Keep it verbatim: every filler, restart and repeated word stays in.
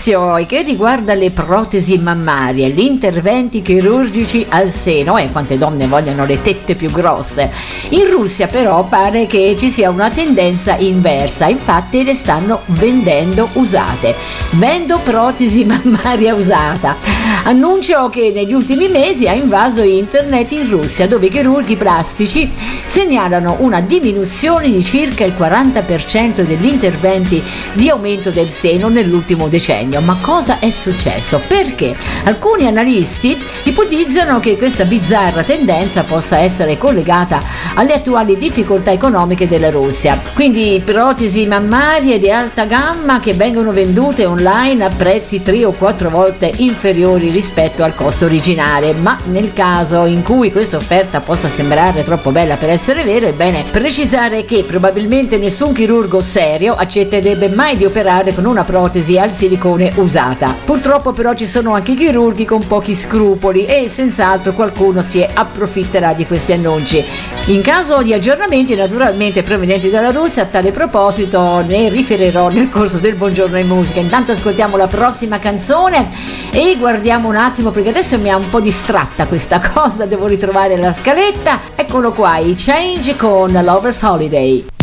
notizia che riguarda le protesi mammarie, gli interventi chirurgici al seno, e eh, quante donne vogliono le tette più grosse. In Russia però pare che ci sia una tendenza inversa, infatti le stanno vendendo usate. Vendo protesi mammaria usata. Annuncio che negli ultimi mesi ha invaso internet in Russia, dove i chirurghi plastici segnalano una diminuzione di circa il quaranta per cento degli interventi di aumento del seno nell'ultimo decennio. Ma cosa è successo? Perché? Alcuni analisti ipotizzano che questa bizzarra tendenza possa essere collegata alle attuali difficoltà economiche della Russia. Quindi protesi mammarie di alta gamma che vengono vendute online a prezzi tre o quattro volte inferiori rispetto al costo originale. Ma nel caso in cui questa offerta possa sembrare troppo bella per essere vero, è bene precisare che probabilmente nessun chirurgo serio accetterebbe mai di operare con una protesi al silicone usata. Purtroppo però ci sono anche chirurghi con pochi scrupoli e senz'altro qualcuno si approfitterà di questi annunci. In caso di aggiornamenti naturalmente provenienti dalla Russia, a tale proposito ne riferirò nel corso del Buongiorno in Musica. Intanto ascoltiamo la prossima canzone e guardiamo un attimo, perché adesso mi ha un po' distratta questa cosa, devo ritrovare la scaletta. Eccolo qua, i Change con Lover's Holiday.